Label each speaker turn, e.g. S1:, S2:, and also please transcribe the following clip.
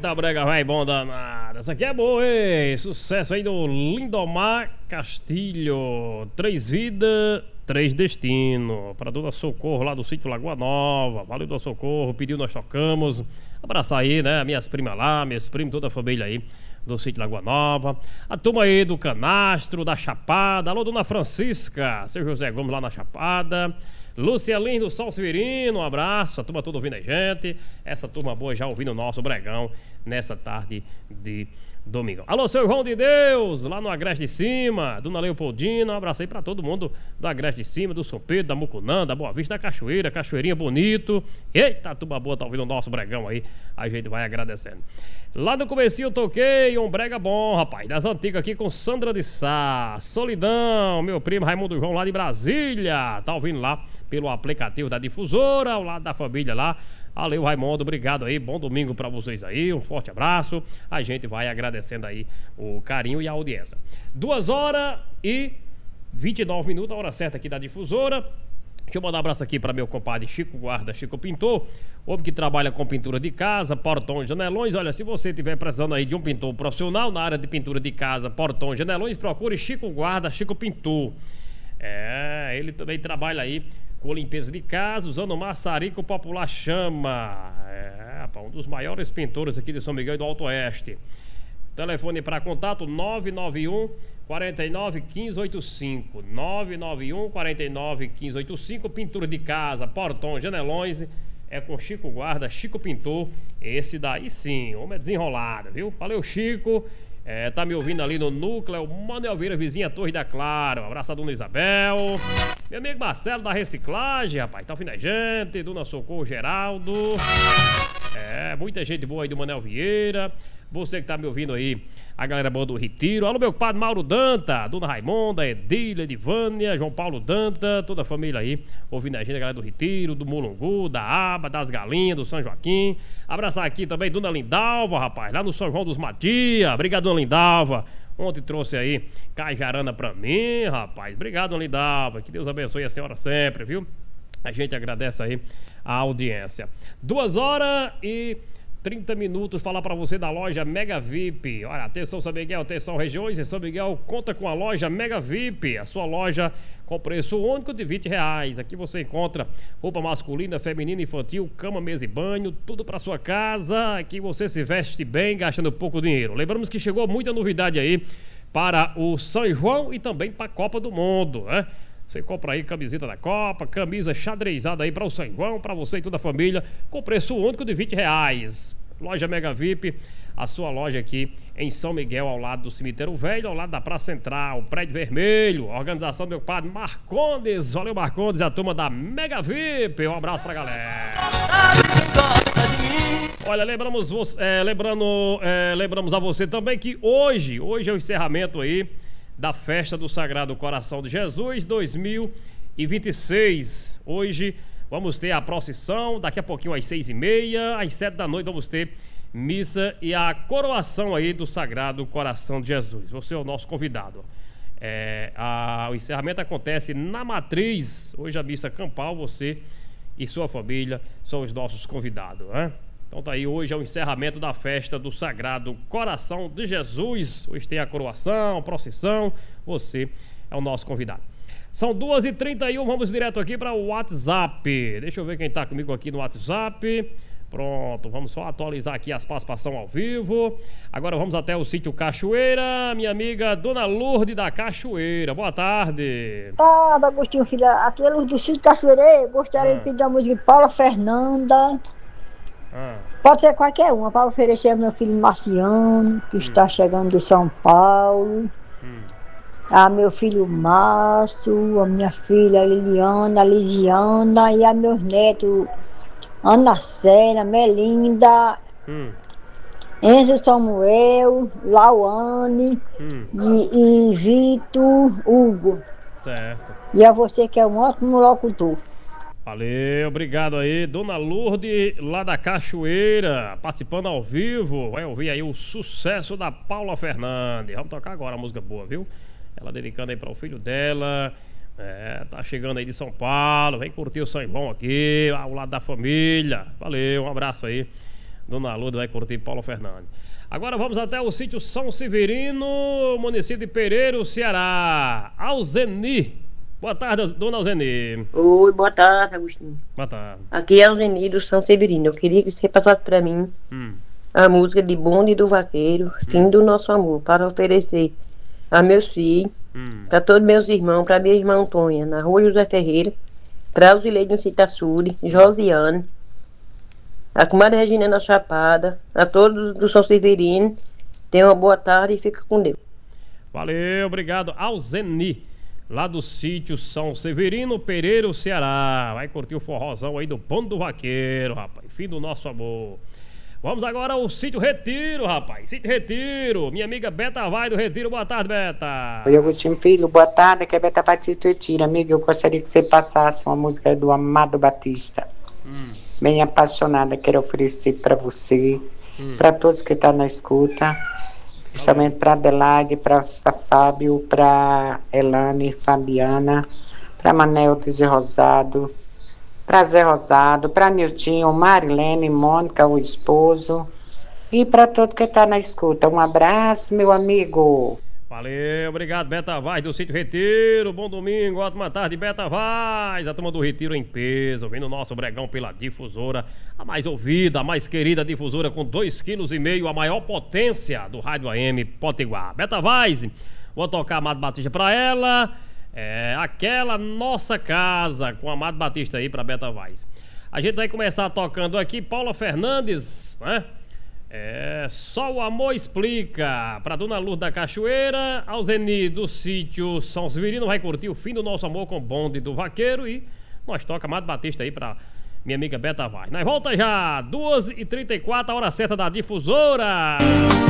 S1: Eita, brega, vai bom danado. Essa aqui é boa, hein? Sucesso aí do Lindomar Castilho. 3 vidas, 3 destinos. Para Dona Socorro lá do sítio Lagoa Nova. Valeu, Dona Socorro. Pediu, nós tocamos. Abraçar aí, né? Minhas primas lá, meus primos, toda a família aí do sítio Lagoa Nova. A turma aí do Canastro, da Chapada. Alô, Dona Francisca. Seu José Gomes lá na Chapada. Lucialinho do Sol Severino, um abraço, a turma toda ouvindo a gente. Essa turma boa já ouvindo o nosso Bregão nessa tarde de domingo. Alô, seu João de Deus, lá no Agreste de Cima, Dona Leopoldina, um abraço aí pra todo mundo do Agreste de Cima, do São Pedro, da Mucunã, da Boa Vista, da Cachoeira, Cachoeirinha Bonito. Eita, a turma boa tá ouvindo o nosso Bregão aí, a gente vai agradecendo. Lá no comecinho eu toquei um brega bom, rapaz, das antigas aqui com Sandra de Sá, Solidão, meu primo Raimundo João lá de Brasília, tá ouvindo lá pelo aplicativo da Difusora, ao lado da família lá. Valeu, Raimundo, obrigado aí, bom domingo pra vocês aí, um forte abraço, a gente vai agradecendo aí o carinho e a audiência. 2h29, a hora certa aqui da Difusora. Deixa eu mandar um abraço aqui para meu compadre Chico Guarda, Chico Pintor, homem que trabalha com pintura de casa, portões, janelões. Olha, se você estiver precisando aí de um pintor profissional na área de pintura de casa, portões, janelões, procure Chico Guarda, Chico Pintor. Ele também trabalha aí com limpeza de casa, usando maçarico popular chama. Um dos maiores pintores aqui de São Miguel do Alto Oeste. Telefone para contato 991 49 1585 991 49 1585. Pintura de casa, portões, janelões, é com Chico Guarda, Chico Pintor. Esse daí sim, homem é desenrolado, viu? Valeu, Chico. Tá me ouvindo ali no núcleo, Manuel Vieira, vizinha Torre da Clara. Um abraço a Dona Isabel. Meu amigo Marcelo da Reciclagem, rapaz, tá ouvindo a gente. Dona Socorro, Geraldo. Muita gente boa aí do Manuel Vieira. Você que tá me ouvindo aí, a galera boa do Retiro. Alô, meu compadre Mauro Danta, Dona Raimonda, Edília, Edivânia, João Paulo Danta, toda a família aí, ouvindo a gente, a galera do Retiro, do Mulungu, da Aba, das Galinhas, do São Joaquim. Abraçar aqui também Dona Lindalva, rapaz, lá no São João dos Matias. Obrigado, Dona Lindalva. Ontem trouxe aí cajarana pra mim, rapaz. Obrigado, Dona Lindalva. Que Deus abençoe a senhora sempre, viu? A gente agradece aí a audiência. 2h30, falar pra você da loja Mega VIP. Olha, atenção São Miguel, atenção regiões, e São Miguel conta com a loja Mega VIP, a sua loja com preço único de R$20. Aqui você encontra roupa masculina, feminina, infantil, cama, mesa e banho, tudo pra sua casa. Aqui você se veste bem, gastando pouco dinheiro. Lembramos que chegou muita novidade aí para o São João e também para a Copa do Mundo, né? Você compra aí camiseta da Copa, camisa xadrezada aí para o São João, para você e toda a família, com preço único de R$20. Loja Mega VIP, a sua loja aqui em São Miguel, ao lado do Cemitério Velho, ao lado da Praça Central, Prédio Vermelho. Organização do meu padre Marcondes. Valeu, Marcondes, a turma da Mega VIP. Um abraço pra galera. Olha, lembramos a você também que hoje é o encerramento aí da Festa do Sagrado Coração de Jesus 2026. Hoje vamos ter a procissão, daqui a pouquinho às 6h30, às 7 da noite vamos ter missa e a coroação aí do Sagrado Coração de Jesus. Você é o nosso convidado. O encerramento acontece na Matriz. Hoje a missa campal, você e sua família são os nossos convidados, né? Então tá aí, hoje é o encerramento da festa do Sagrado Coração de Jesus. Hoje tem a coroação, a procissão, você é o nosso convidado. São 2h31, vamos direto aqui para o WhatsApp. Deixa eu ver quem tá comigo aqui no WhatsApp. Pronto, vamos só atualizar aqui as participações ao vivo. Agora vamos até o sítio Cachoeira, minha amiga Dona Lourdes da Cachoeira. Boa tarde.
S2: Tarde, Agostinho, filha. Aqui é Lourdes do sítio Cachoeira. Gostaria de pedir a música de Paula Fernanda. Pode ser qualquer uma, para oferecer ao meu filho Marciano, que está chegando de São Paulo, a meu filho Márcio, a minha filha Liliana, Lisiana e a meus netos Ana Célia, Melinda, Enzo Samuel, Lauane e Vitor Hugo.
S1: Certo.
S2: E a você que é um ótimo locutor.
S1: Valeu, obrigado aí, Dona Lourdes lá da Cachoeira, participando ao vivo. Vai ouvir aí o sucesso da Paula Fernandes. Vamos tocar agora a música boa, viu? Ela dedicando aí para o filho dela. Tá chegando aí de São Paulo. Vem curtir o São João aqui, ao lado da família. Valeu, um abraço aí, Dona Lourdes vai curtir Paulo Fernandes. Agora vamos até o sítio São Severino, município de Pereiro, Ceará. Alzeni. Boa tarde, dona Alzeni.
S3: Oi, boa tarde, Agostinho.
S1: Boa tarde.
S3: Aqui é Alzeni do São Severino. Eu queria que você passasse pra mim a música de Bonde do Vaqueiro, Fim do Nosso Amor, para oferecer a meus filhos, para todos meus irmãos, para minha irmã Antônia, na rua José Ferreira, para os Ilê no Citaçuri, Josiane, a comadre Regina na Chapada, a todos do São Severino. Tenham uma boa tarde e fica com Deus.
S1: Valeu, obrigado. Alzeni, lá do sítio São Severino, Pereiro, Ceará. Vai curtir o forrozão aí do Bonde do Vaqueiro, rapaz. Fim do Nosso Amor. Vamos agora ao sítio Retiro, rapaz. Sítio Retiro. Minha amiga Beta vai do Retiro. Boa tarde, Beta.
S4: Oi, Agostinho Filho. Boa tarde. Aqui é Beta vai do sítio Retiro. Amiga, eu gostaria que você passasse uma música do Amado Batista. Bem apaixonada. Quero oferecer para você, para todos que estão na escuta. Principalmente para Adelaide, para Fábio, para Elane, Fabiana, para Manel de Rosado, para Zé Rosado, para Niltinho, Marilene, Mônica, o esposo, e para todo que está na escuta. Um abraço, meu amigo.
S1: Valeu, obrigado, Beta Vaz do sítio Retiro. Bom domingo, ótima tarde, Beta Vaz. A turma do Retiro em peso, ouvindo o nosso Bregão pela Difusora, a mais ouvida, a mais querida difusora, com 2,5 kg, a maior potência do rádio AM Potiguar. Beta Vaz, vou tocar Amado Batista pra ela. É aquela nossa casa, com Amado Batista aí pra Beta Vaz. A gente vai começar tocando aqui Paula Fernandes, né? Só o Amor Explica, pra Dona Lourdes da Cachoeira. Alzeni do sítio São Severino vai curtir o Fim do Nosso Amor com Bonde do Vaqueiro. E nós toca Amado Batista aí pra minha amiga Beta Vaz. Nós volta já, 2h34, a hora certa da Difusora.